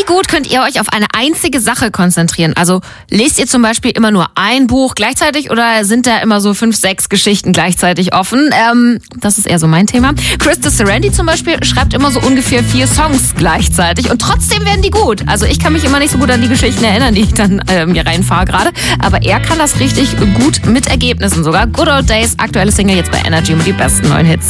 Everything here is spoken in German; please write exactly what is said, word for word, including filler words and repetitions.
Wie gut könnt ihr euch auf eine einzige Sache konzentrieren? Also lest ihr zum Beispiel immer nur ein Buch gleichzeitig oder sind da immer so fünf, sechs Geschichten gleichzeitig offen? Ähm, das ist eher so mein Thema. Krista Serendi zum Beispiel schreibt immer so ungefähr vier Songs gleichzeitig und trotzdem werden die gut. Also ich kann mich immer nicht so gut an die Geschichten erinnern, die ich dann äh, mir reinfahre gerade. Aber er kann das richtig gut mit Ergebnissen sogar. Good Old Days, aktuelle Single jetzt bei Energy mit die besten neuen Hits.